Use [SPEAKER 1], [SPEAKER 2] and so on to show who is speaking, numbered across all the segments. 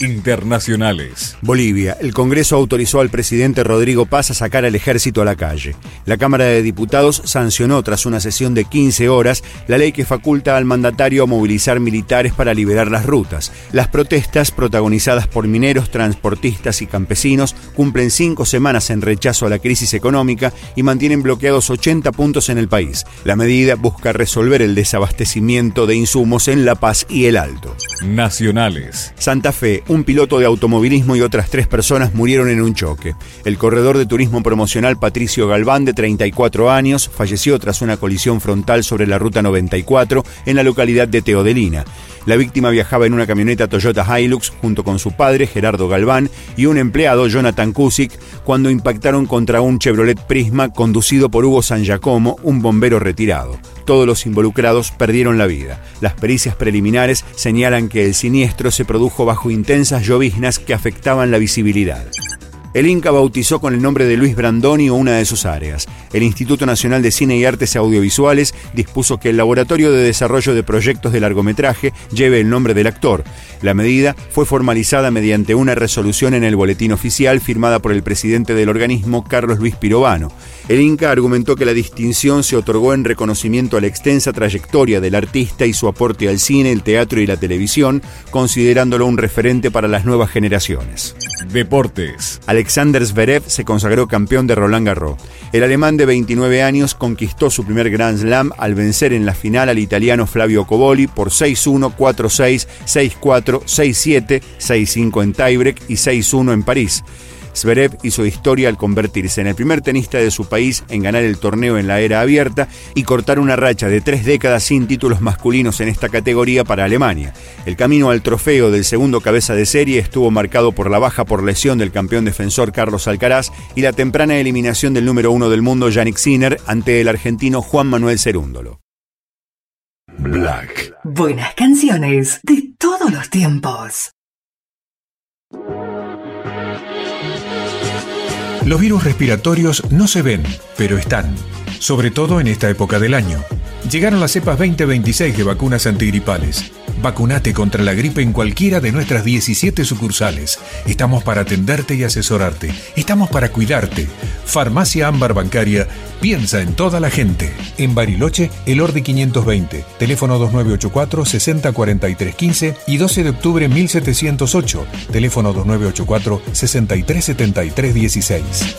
[SPEAKER 1] Internacionales.
[SPEAKER 2] Bolivia. El Congreso autorizó al presidente Rodrigo Paz a sacar al ejército a la calle. La Cámara de Diputados sancionó, tras una sesión de 15 horas, la ley que faculta al mandatario a movilizar militares para liberar las rutas. Las protestas, protagonizadas por mineros, transportistas y campesinos, cumplen 5 semanas en rechazo a la crisis económica y mantienen bloqueados 80 puntos en el país. La medida busca resolver el desabastecimiento de insumos en La Paz y El Alto.
[SPEAKER 1] Nacionales.
[SPEAKER 2] Santa Fe. Un piloto de automovilismo y otras 3 personas murieron en un choque. El corredor de turismo promocional Patricio Galván, de 34 años, falleció tras una colisión frontal sobre la ruta 94 en la localidad de Teodelina. La víctima viajaba en una camioneta Toyota Hilux junto con su padre, Gerardo Galván, y un empleado, Jonathan Kusic, cuando impactaron contra un Chevrolet Prisma conducido por Hugo San Giacomo, un bombero retirado. Todos los involucrados perdieron la vida. Las pericias preliminares señalan que el siniestro se produjo bajo intensas lloviznas que afectaban la visibilidad. El Inca bautizó con el nombre de Luis Brandoni una de sus áreas. El Instituto Nacional de Cine y Artes Audiovisuales dispuso que el Laboratorio de Desarrollo de Proyectos de Largometraje lleve el nombre del actor. La medida fue formalizada mediante una resolución en el Boletín Oficial firmada por el presidente del organismo, Carlos Luis Pirovano. El Inca argumentó que la distinción se otorgó en reconocimiento a la extensa trayectoria del artista y su aporte al cine, el teatro y la televisión, considerándolo un referente para las nuevas generaciones.
[SPEAKER 1] Deportes.
[SPEAKER 2] Alexander Zverev se consagró campeón de Roland Garros. El alemán de 29 años conquistó su primer Grand Slam al vencer en la final al italiano Flavio Cobolli por 6-1, 4-6, 6-4, 6-7, 6-5 en tiebreak y 6-1 en París. Zverev hizo historia al convertirse en el primer tenista de su país en ganar el torneo en la era abierta y cortar una racha de 3 décadas sin títulos masculinos en esta categoría para Alemania. El camino al trofeo del segundo cabeza de serie estuvo marcado por la baja por lesión del campeón defensor Carlos Alcaraz y la temprana eliminación del número 1 del mundo Jannik Sinner ante el argentino Juan Manuel Cerúndolo.
[SPEAKER 3] Black. Buenas canciones de todos los tiempos.
[SPEAKER 4] Los virus respiratorios no se ven, pero están, sobre todo en esta época del año. Llegaron las cepas 2026 de vacunas antigripales. Vacunate contra la gripe en cualquiera de nuestras 17 sucursales. Estamos para atenderte y asesorarte. Estamos para cuidarte. Farmacia Ámbar Bancaria piensa en toda la gente. En Bariloche, El Orde 520, teléfono 2984-604315 y 12 de octubre 1708, teléfono 2984-637316.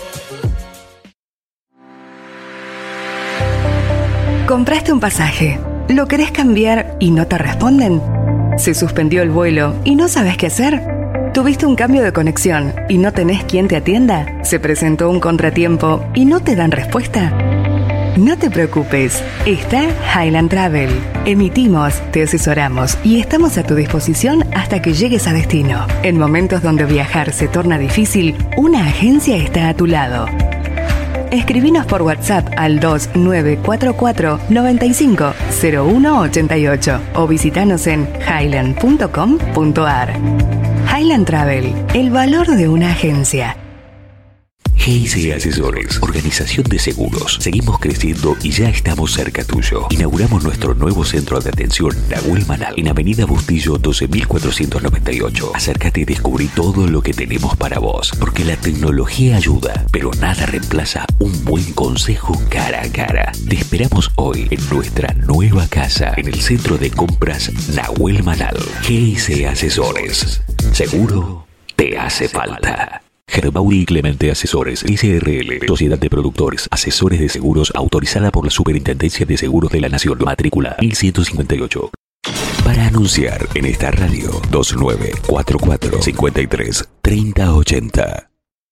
[SPEAKER 3] ¿Compraste un pasaje? ¿Lo querés cambiar y no te responden? ¿Se suspendió el vuelo y no sabes qué hacer? ¿Tuviste un cambio de conexión y no tenés quien te atienda? ¿Se presentó un contratiempo y no te dan respuesta? No te preocupes, está Highland Travel. Emitimos, te asesoramos y estamos a tu disposición hasta que llegues a destino. En momentos donde viajar se torna difícil, una agencia está a tu lado. Escribinos por WhatsApp al 2944 95 0188 o visitanos en highland.com.ar. Highland Travel, el valor de una agencia.
[SPEAKER 5] GIC Asesores, organización de seguros. Seguimos creciendo y ya estamos cerca tuyo. Inauguramos nuestro nuevo centro de atención Nahuel Manal en Avenida Bustillo 12.498. Acércate y descubrí todo lo que tenemos para vos, porque la tecnología ayuda, pero nada reemplaza un buen consejo cara a cara. Te esperamos hoy en nuestra nueva casa en el centro de compras Nahuel Manal. GIC Asesores. Seguro te hace falta. Germauri y Clemente Asesores, SRL, Sociedad de Productores, Asesores de Seguros, autorizada por la Superintendencia de Seguros de la Nación, matrícula 1158. Para anunciar en esta radio, 2944 53 3080.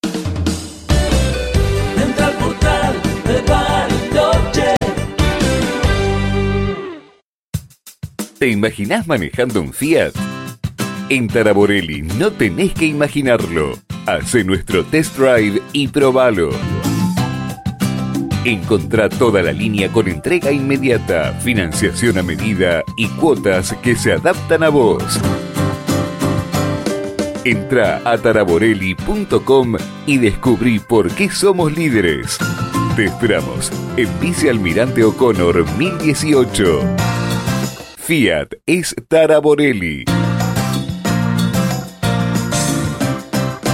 [SPEAKER 6] Entra al portal de Bariloche.
[SPEAKER 1] ¿Te imaginás manejando un Fiat? En Taraborelli no tenés que imaginarlo. Hacé nuestro test drive y probalo. Encontrá toda la línea con entrega inmediata, financiación a medida y cuotas que se adaptan a vos. Entrá a taraborelli.com y descubrí por qué somos líderes. Te esperamos en Vice Almirante O'Connor 1018. Fiat es Taraborelli.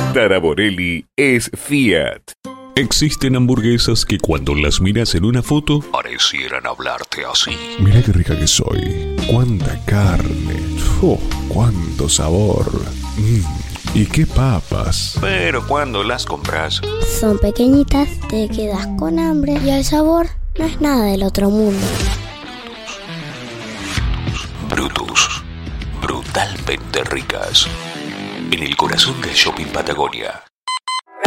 [SPEAKER 1] Taraborelli es Fiat.
[SPEAKER 7] Existen hamburguesas que cuando las miras en una foto parecieran hablarte así.
[SPEAKER 8] Mirá qué rica que soy. Cuánta carne. Cuánto sabor. Y qué papas.
[SPEAKER 5] Pero cuando las compras,
[SPEAKER 9] son pequeñitas, te quedas con hambre y el sabor no es nada del otro mundo.
[SPEAKER 5] Brutus. Brutalmente ricas. En el corazón del Shopping Patagonia.